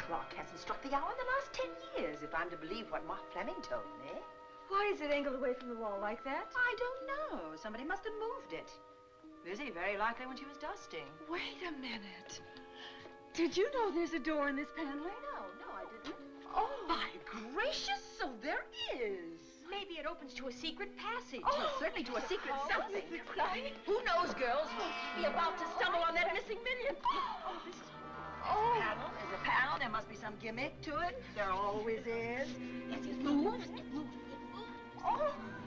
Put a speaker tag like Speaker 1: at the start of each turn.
Speaker 1: clock hasn't struck the hour in the last 10 years, if I'm to believe what Mark Fleming told me.
Speaker 2: Why is it angled away from the wall like that?
Speaker 1: I don't know. Somebody must have moved it. Lizzie, very likely when she was dusting.
Speaker 2: Wait a minute. Did you know there's a door in this paneling?
Speaker 1: No, I didn't.
Speaker 2: Oh, my gracious, so there is.
Speaker 1: Maybe it opens to a secret passage.
Speaker 2: Oh.
Speaker 1: Well, certainly to a secret something.
Speaker 2: Exciting.
Speaker 1: Who knows, girls? We'll be about to stumble on that missing million. Oh, this is... There's a panel. There must be some gimmick to it. There always is. Yes, it moves. It moves. It moves.
Speaker 2: Oh.